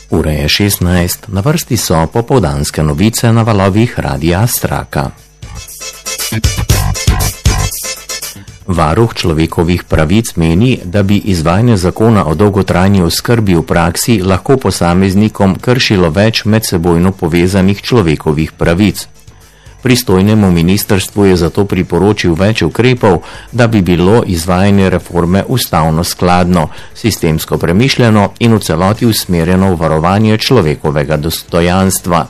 Ura je 16, na vrsti so popoldanske novice na valovih Radia Straka. Varuh človekovih pravic meni, da bi izvajanje zakona o dolgotrajni oskrbi v praksi lahko posameznikom kršilo več medsebojno povezanih človekovih pravic. Pristojnemu ministrstvu je zato priporočil več ukrepov, da bi bilo izvajanje reforme ustavno skladno, sistemsko premišljeno in v celoti usmerjeno v varovanje človekovega dostojanstva.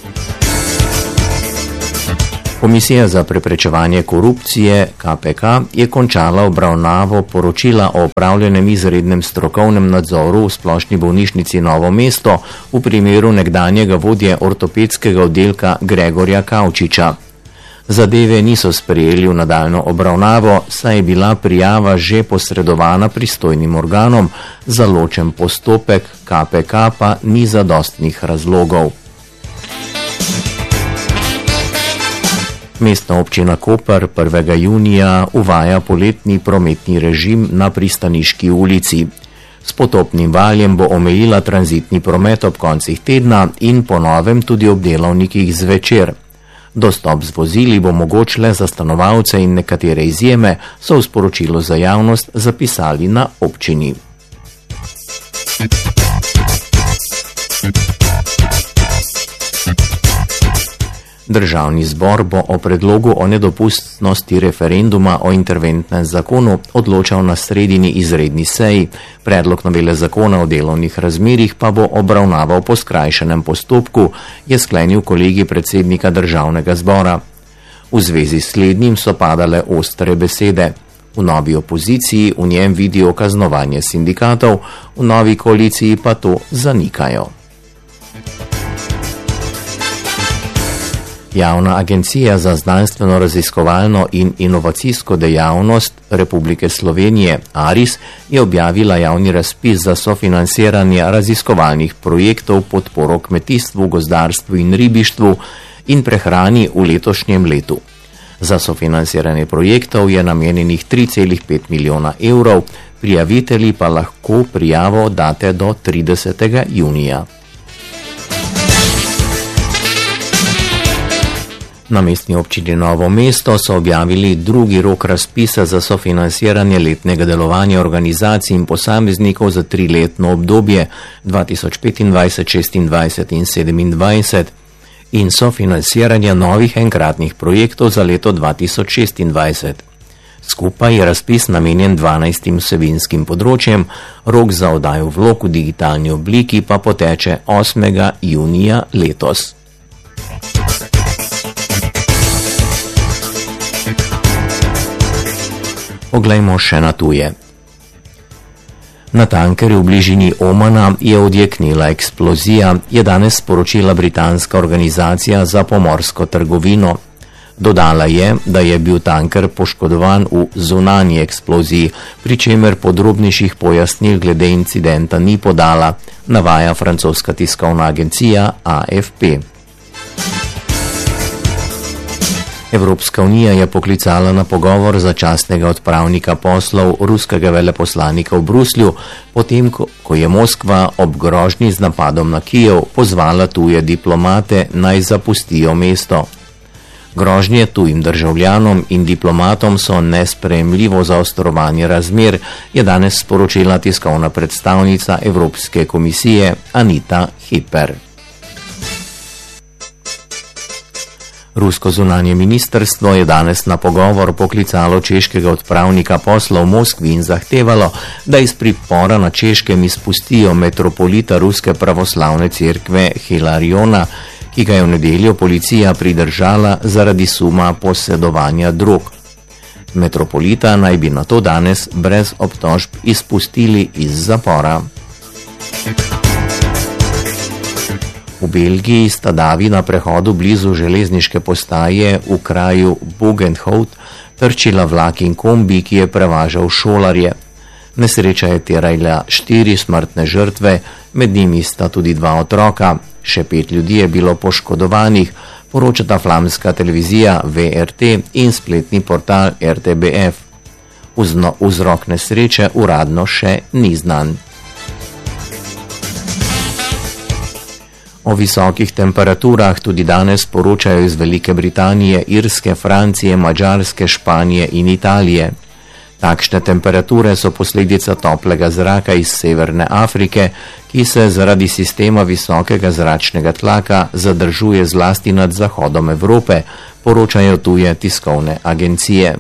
Komisija za preprečevanje korupcije KPK je končala obravnavo poročila o opravljenem izrednem strokovnem nadzoru v Splošni bolnišnici Novo mesto v primeru nekdanjega vodje ortopedskega oddelka Gregorja Kavčiča. Zadeve niso sprejeli v nadaljnjo obravnavo, saj je bila prijava že posredovana pristojnim organom, za ločen postopek KPK pa ni zadostnih razlogov. Mestna občina Koper 1. junija uvaja poletni prometni režim na Pristaniški ulici. S potopnim valjem bo omejila tranzitni promet ob koncih tedna in po novem tudi ob delovnikih zvečer. Dostop z vozili bo mogoč le za stanovalce in nekatere izjeme, so v sporočilu za javnost zapisali na občini. Državni zbor bo o predlogu o nedopustnosti referenduma o interventnem zakonu odločal na sredini izredni seji. Predlog novele zakona o delovnih razmerjih pa bo obravnaval po skrajšanem postopku, je sklenil kolegij predsednika Državnega zbora. V zvezi s slednjim so padale ostre besede. V novi opoziciji v njem vidijo kaznovanje sindikatov, v novi koaliciji pa to zanikajo. Javna agencija za znanstveno-raziskovalno in inovacijsko dejavnost Republike Slovenije ARIS je objavila javni razpis za sofinanciranje raziskovalnih projektov podporo kmetijstvu, gozdarstvu in ribištvu in prehrani v letošnjem letu. Za sofinanciranje projektov je namenjenih 3,5 milijona evrov, prijavitelji pa lahko prijavo date do 30. junija. Na mestni občini Novo mesto so objavili drugi rok razpisa za sofinanciranje letnega delovanja organizacij in posameznikov za 3-letno obdobje 2025, 2026 in 2027 in sofinanciranje novih enkratnih projektov za leto 2026. Skupaj je razpis namenjen 12 vsebinskim področjem, rok za oddajo vlog v digitalni obliki pa poteče 8. junija letos. Poglejmo še na tuje. Na tankerju v bližini Omana je odjeknila eksplozija, je danes sporočila britanska organizacija za pomorsko trgovino. Dodala je, da je bil tanker poškodovan v zunanji eksploziji, pri čemer podrobnejših pojasnil glede incidenta ni podala, navaja francoska tiskovna agencija AFP. Evropska unija je poklicala na pogovor začasnega odpravnika poslov ruskega veleposlanika v Bruslju, potem ko je Moskva ob grožnji z napadom na Kijev pozvala tuje diplomate naj zapustijo mesto. Grožnje tujim državljanom in diplomatom so nesprejemljivo zaostrovanje razmer, je danes sporočila tiskovna predstavnica Evropske komisije Anita Hiper. Rusko zunanje ministrstvo je danes na pogovor poklicalo češkega odpravnika poslov v Moskvi in zahtevalo, da iz pripora na Češkem izpustijo metropolita Ruske pravoslavne cerkve Hilariona, ki ga je v nedeljo policija pridržala zaradi suma posedovanja drog. Metropolita naj bi nato danes brez obtožb izpustili iz zapora. V Belgiji sta davi na prehodu blizu železniške postaje v kraju Bugenhout trčila vlak in kombi, ki je prevažal šolarje. Nesreča je terjala 4 smrtne žrtve, med njimi sta tudi 2 otroka, še 5 ljudi je bilo poškodovanih, poročata flamska televizija VRT in spletni portal RTBF. Vzrok nesreče uradno še ni znan. O visokih temperaturah tudi danes poročajo iz Velike Britanije, Irske, Francije, Madžarske, Španije in Italije. Takšne temperature so posledica toplega zraka iz Severne Afrike, ki se zaradi sistema visokega zračnega tlaka zadržuje zlasti nad zahodom Evrope, poročajo tuje tiskovne agencije.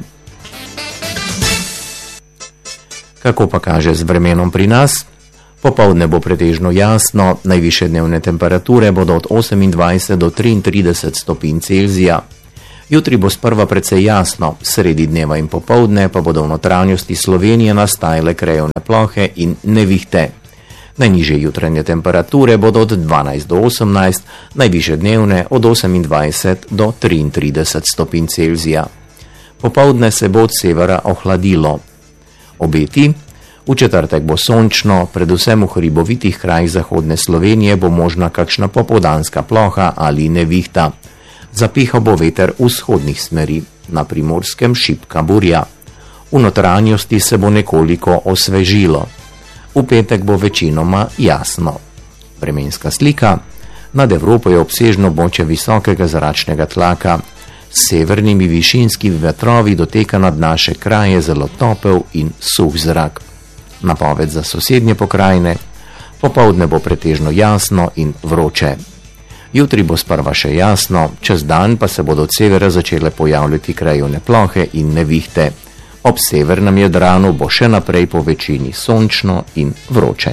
Kako pa kaže z vremenom pri nas? Popoldne bo pretežno jasno, najvišje dnevne temperature bodo od 28 do 33 stopinj Celzija. Jutri bo sprva precej jasno, sredi dneva in popoldne pa bodo v notranjosti Slovenije nastajale krajevne plohe in nevihte. Najnižje jutranje temperature bodo od 12 do 18, najvišje dnevne od 28 do 33 stopinj Celzija. Popoldne se bo od severa ohladilo. Obeti: v četrtek bo sončno, predvsem v hribovitih krajih zahodne Slovenije bo možna kakšna popoldanska ploha ali nevihta. Zapihal bo veter vzhodnih smeri, na Primorskem šibka burja. V notranjosti se bo nekoliko osvežilo. V petek bo večinoma jasno. Vremenska slika: nad Evropo je obsežno območje visokega zračnega tlaka. S severnimi višinskimi vetrovi doteka nad naše kraje zelo topel in suh zrak. Napoved za sosednje pokrajine: popoldne bo pretežno jasno in vroče. Jutri bo sprva še jasno, čez dan pa se bodo od severa začele pojavljati krajevne plohe in nevihte. Ob severnem Jadranu bo še naprej po večini sončno in vroče.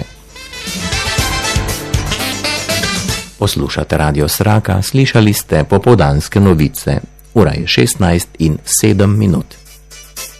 Poslušate Radio Sraka, slišali ste popoldanske novice. Ura je 16:07.